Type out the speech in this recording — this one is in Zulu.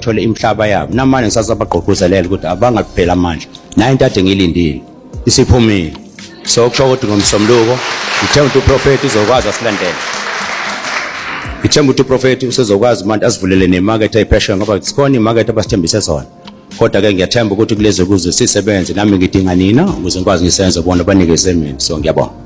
bathole imhlaba yabo. Namanje ngisasabagqugquzelela ukuthi abangaphela amandla. Nayo into ade ngilindile isiphumile. So kusho ukuthi ngomsombuluko ngithemba ukuthi uProfeti uzokwazi asilandela. Ngithemba ukuthi uProfeti usezokwazi manje asivulele nemarket ephesheya ngoba sikhona imarket abasithembise sona. Kodwa ke ngiyathemba ukuthi kulezi kuze sisebenze nami ngidinga nina ukuze ngikwazi ngisenze bona banikeze mina. So ngiyabonga.